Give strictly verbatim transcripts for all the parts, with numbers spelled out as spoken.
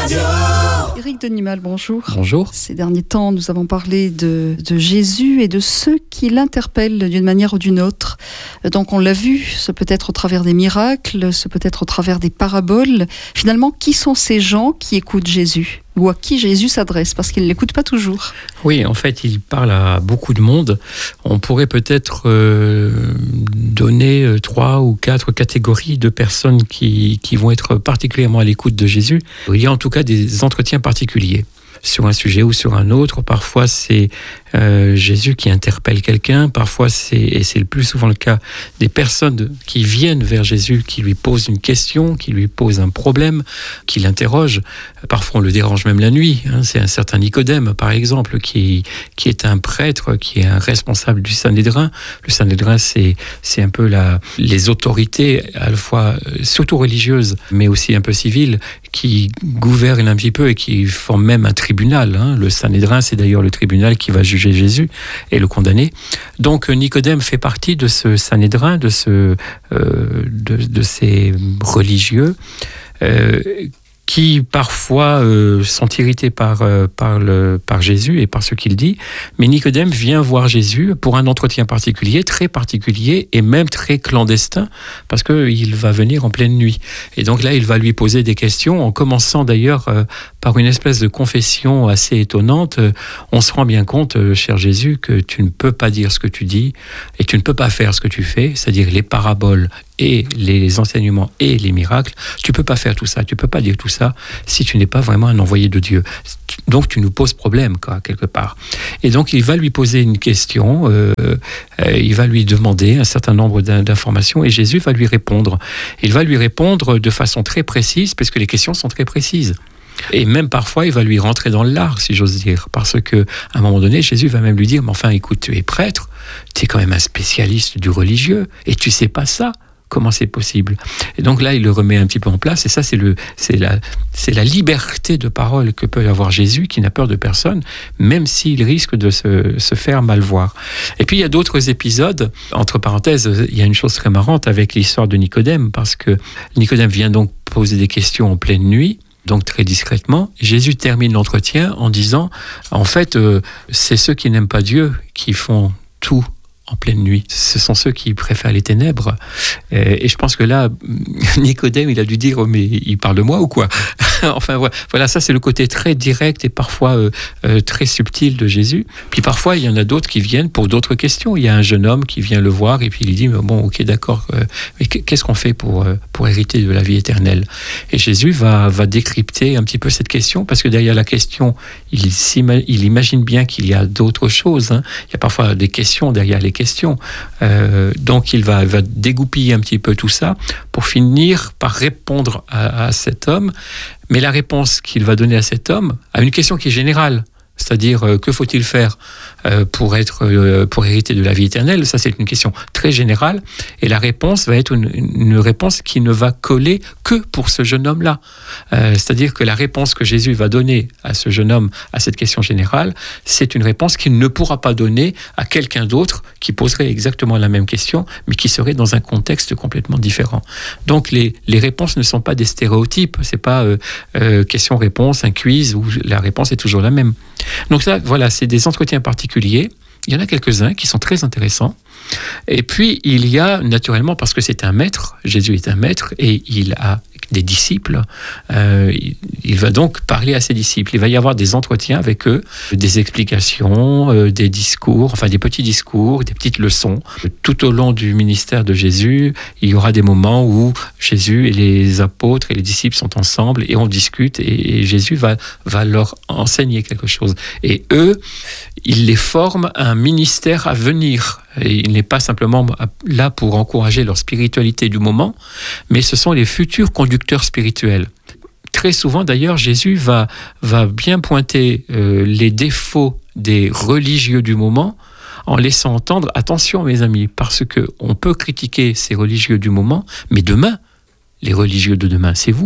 Radio. Éric Denimal, bonjour. Bonjour. Ces derniers temps, nous avons parlé de, de Jésus et de ceux qui l'interpellent d'une manière ou d'une autre. Donc on l'a vu, ce peut être au travers des miracles, ce peut être au travers des paraboles. Finalement, qui sont ces gens qui écoutent Jésus ? Ou à qui Jésus s'adresse, parce qu'il ne l'écoute pas toujours. Oui, en fait, il parle à beaucoup de monde. On pourrait peut-être euh, donner trois ou quatre catégories de personnes qui, qui vont être particulièrement à l'écoute de Jésus. Il y a en tout cas des entretiens particuliers sur un sujet ou sur un autre. Parfois, c'est euh, Jésus qui interpelle quelqu'un. Parfois, c'est, et c'est le plus souvent le cas, des personnes qui viennent vers Jésus, qui lui posent une question, qui lui posent un problème, qui l'interrogent. Parfois, on le dérange même la nuit. Hein. C'est un certain Nicodème, par exemple, qui, qui est un prêtre, qui est un responsable du Sanhédrin. Le Sanhédrin, c'est, c'est un peu la, les autorités, à la fois surtout religieuses, mais aussi un peu civiles, qui gouvernent un petit peu et qui forment même un tribunal. Hein. Le Sanhédrin, c'est d'ailleurs le tribunal qui va juger Jésus et le condamner. Donc Nicodème fait partie de ce Sanhédrin, de, ce, euh, de, de ces religieux, euh, qui parfois euh, sont irrités par, euh, par, le, par Jésus et par ce qu'il dit. Mais Nicodème vient voir Jésus pour un entretien particulier, très particulier et même très clandestin, parce qu'il va venir en pleine nuit. Et donc là, il va lui poser des questions, en commençant d'ailleurs euh, par une espèce de confession assez étonnante. Euh, on se rend bien compte, euh, cher Jésus, que tu ne peux pas dire ce que tu dis et tu ne peux pas faire ce que tu fais, c'est-à-dire les paraboles et les enseignements et les miracles. Tu ne peux pas faire tout ça, tu ne peux pas dire tout ça si tu n'es pas vraiment un envoyé de Dieu. Donc tu nous poses problème, quoi, quelque part. Et donc il va lui poser une question, euh, euh, il va lui demander un certain nombre d'informations et Jésus va lui répondre. Il va lui répondre de façon très précise, parce que les questions sont très précises. Et même parfois, il va lui rentrer dans l'art, si j'ose dire, parce que à un moment donné, Jésus va même lui dire, mais enfin, écoute, tu es prêtre, tu es quand même un spécialiste du religieux, et tu sais pas ça. Comment c'est possible ? Et donc là, il le remet un petit peu en place. Et ça, c'est, le, c'est, la, c'est la liberté de parole que peut avoir Jésus, qui n'a peur de personne, même s'il risque de se, se faire mal voir. Et puis, il y a d'autres épisodes. Entre parenthèses, il y a une chose très marrante avec l'histoire de Nicodème, parce que Nicodème vient donc poser des questions en pleine nuit, donc très discrètement. Jésus termine l'entretien en disant, en fait, euh, c'est ceux qui n'aiment pas Dieu qui font tout en pleine nuit. Ce sont ceux qui préfèrent les ténèbres. Et je pense que là, Nicodème, il a dû dire, oh, mais il parle de moi ou quoi ? Enfin, voilà, ça c'est le côté très direct et parfois euh, euh, très subtil de Jésus. Puis parfois, il y en a d'autres qui viennent pour d'autres questions. Il y a un jeune homme qui vient le voir et puis il dit, bon, ok, d'accord, euh, mais qu'est-ce qu'on fait pour, euh, pour hériter de la vie éternelle ? Et Jésus va, va décrypter un petit peu cette question, parce que derrière la question, il, il imagine bien qu'il y a d'autres choses. Hein. Il y a parfois des questions derrière les questions. Question. Euh, donc il va, va dégoupiller un petit peu tout ça pour finir par répondre à, à cet homme. Mais la réponse qu'il va donner à cet homme a une question qui est générale. C'est-à-dire, euh, que faut-il faire euh, pour, être, euh, pour hériter de la vie éternelle ? Ça, c'est une question très générale. Et la réponse va être une, une réponse qui ne va coller que pour ce jeune homme-là. Euh, c'est-à-dire que la réponse que Jésus va donner à ce jeune homme, à cette question générale, c'est une réponse qu'il ne pourra pas donner à quelqu'un d'autre qui poserait exactement la même question, mais qui serait dans un contexte complètement différent. Donc, les, les réponses ne sont pas des stéréotypes. C'est pas euh, euh, question-réponse, un quiz où la réponse est toujours la même. Donc ça, voilà, c'est des entretiens particuliers. Il y en a quelques-uns qui sont très intéressants. Et puis, il y a, naturellement, parce que c'est un maître, Jésus est un maître, et il a des disciples, euh, il va donc parler à ses disciples. Il va y avoir des entretiens avec eux, des explications, euh, des discours, enfin des petits discours, des petites leçons. Tout au long du ministère de Jésus, il y aura des moments où Jésus et les apôtres et les disciples sont ensemble et on discute et, et Jésus va, va leur enseigner quelque chose. Et eux, il les forme à un ministère à venir. Et il n'est pas simplement là pour encourager leur spiritualité du moment, mais ce sont les futurs conducteurs spirituels. Très souvent, d'ailleurs, Jésus va, va bien pointer euh, les défauts des religieux du moment en laissant entendre, attention mes amis, parce qu'on peut critiquer ces religieux du moment, mais demain, les religieux de demain, c'est vous.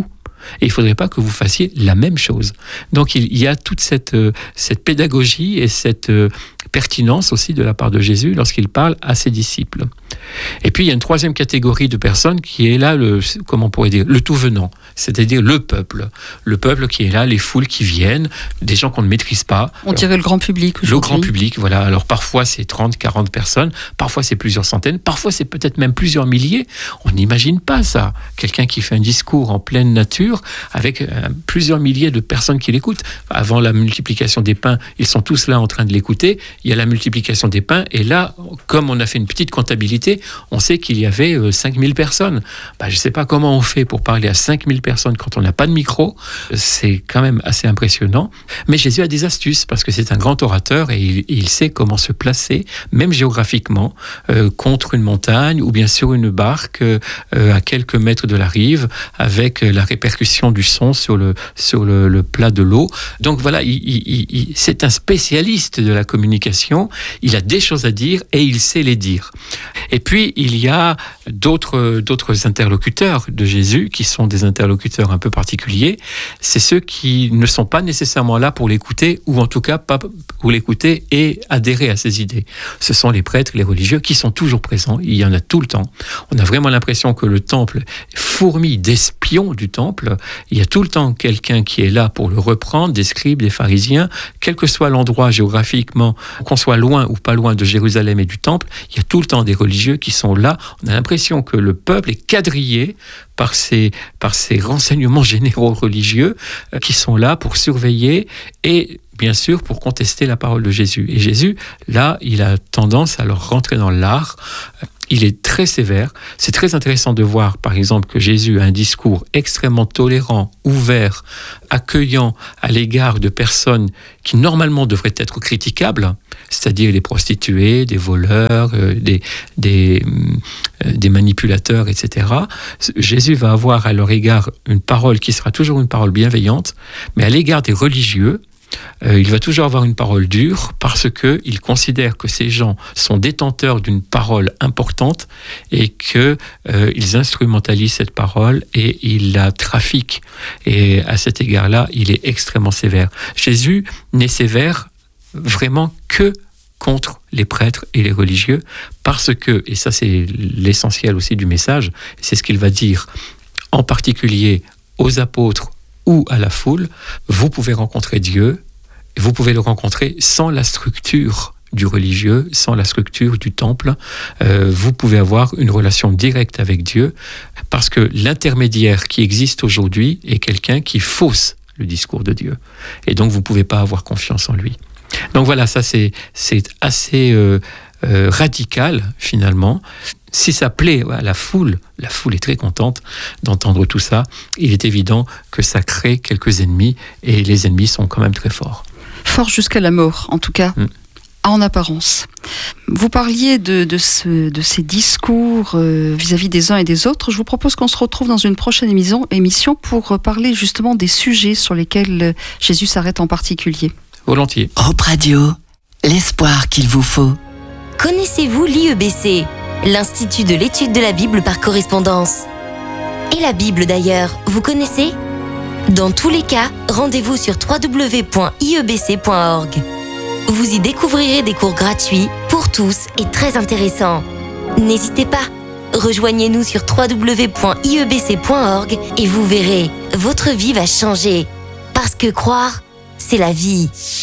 Et il ne faudrait pas que vous fassiez la même chose. Donc il y a toute cette, euh, cette pédagogie et cette euh, pertinence aussi de la part de Jésus lorsqu'il parle à ses disciples. Et puis il y a une troisième catégorie de personnes qui est là, le, comment on pourrait dire, le tout venant, c'est-à-dire le peuple. Le peuple qui est là, les foules qui viennent, des gens qu'on ne maîtrise pas. On dirait Alors, le grand public aujourd'hui. Le grand public, voilà. Alors parfois c'est trente, quarante personnes, parfois c'est plusieurs centaines, parfois c'est peut-être même plusieurs milliers. On n'imagine pas ça. Quelqu'un qui fait un discours en pleine nature avec euh, plusieurs milliers de personnes qui l'écoutent. Avant la multiplication des pains, ils sont tous là en train de l'écouter. Il y a la multiplication des pains et là, comme on a fait une petite comptabilité, on sait qu'il y avait euh, cinq mille personnes. Bah, je ne sais pas comment on fait pour parler à cinq mille personnes quand on n'a pas de micro. C'est quand même assez impressionnant. Mais Jésus a des astuces parce que c'est un grand orateur et il, il sait comment se placer, même géographiquement, euh, contre une montagne ou bien sur une barque euh, à quelques mètres de la rive avec la répercussion du son sur le, sur le, le plat de l'eau. Donc voilà, il, il, il, c'est un spécialiste de la communication. Il a des choses à dire et il sait les dire. Et puis, il y a d'autres, d'autres interlocuteurs de Jésus qui sont des interlocuteurs un peu particuliers. C'est ceux qui ne sont pas nécessairement là pour l'écouter ou en tout cas pas pour l'écouter et adhérer à ses idées. Ce sont les prêtres, les religieux qui sont toujours présents. Il y en a tout le temps. On a vraiment l'impression que le temple fourmille d'espions du temple. Il y a tout le temps quelqu'un qui est là pour le reprendre, des scribes, des pharisiens, quel que soit l'endroit géographiquement, qu'on soit loin ou pas loin de Jérusalem et du temple, il y a tout le temps des religieux qui sont là. On a l'impression que le peuple est quadrillé par ces, par ces renseignements généraux religieux euh, qui sont là pour surveiller et bien sûr pour contester la parole de Jésus. Et Jésus, là, il a tendance à leur rentrer dans l'art. Il est très sévère. C'est très intéressant de voir, par exemple, que Jésus a un discours extrêmement tolérant, ouvert, accueillant à l'égard de personnes qui normalement devraient être critiquables, c'est-à-dire les prostituées, des voleurs, euh, des, des, euh, des manipulateurs, et cetera. Jésus va avoir à leur égard une parole qui sera toujours une parole bienveillante, mais à l'égard des religieux, Euh, il va toujours avoir une parole dure parce qu'il considère que ces gens sont détenteurs d'une parole importante et qu'ils euh, instrumentalisent cette parole et ils la trafiquent. Et à cet égard-là, il est extrêmement sévère. Jésus n'est sévère vraiment que contre les prêtres et les religieux parce que, et ça c'est l'essentiel aussi du message, c'est ce qu'il va dire en particulier aux apôtres ou à la foule, vous pouvez rencontrer Dieu, vous pouvez le rencontrer sans la structure du religieux, sans la structure du temple. Euh, vous pouvez avoir une relation directe avec Dieu, parce que l'intermédiaire qui existe aujourd'hui est quelqu'un qui fausse le discours de Dieu. Et donc vous ne pouvez pas avoir confiance en lui. Donc voilà, ça c'est, c'est assez euh, euh, radical finalement. Si ça plaît à la foule, la foule est très contente d'entendre tout ça. Il est évident que ça crée quelques ennemis et les ennemis sont quand même très forts. Forts jusqu'à la mort, en tout cas, mm. en apparence. Vous parliez de, de, ce, de ces discours euh, vis-à-vis des uns et des autres. Je vous propose qu'on se retrouve dans une prochaine émission, émission pour parler justement des sujets sur lesquels Jésus s'arrête en particulier. Volontiers. Hope Radio, l'espoir qu'il vous faut. Connaissez-vous l'I E B C ? L'Institut de l'étude de la Bible par correspondance. Et la Bible d'ailleurs, vous connaissez ? Dans tous les cas, rendez-vous sur w w w point i e b c point org. Vous y découvrirez des cours gratuits pour tous et très intéressants. N'hésitez pas, rejoignez-nous sur w w w point i e b c point org et vous verrez, votre vie va changer. Parce que croire, c'est la vie.